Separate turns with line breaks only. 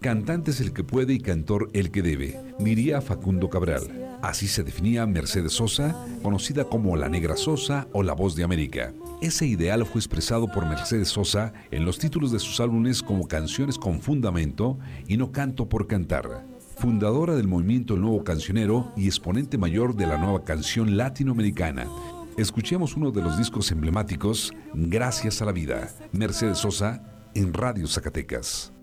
Cantante es el que puede y cantor el que debe, diría Facundo Cabral. Así se definía Mercedes Sosa, conocida como la Negra Sosa o la Voz de América. Ese ideal fue expresado por Mercedes Sosa en los títulos de sus álbumes como Canciones con Fundamento y No Canto por Cantar. Fundadora del movimiento El Nuevo Cancionero y exponente mayor de la nueva canción latinoamericana. Escuchemos uno de los discos emblemáticos, Gracias a la Vida, Mercedes Sosa, en Radio Zacatecas.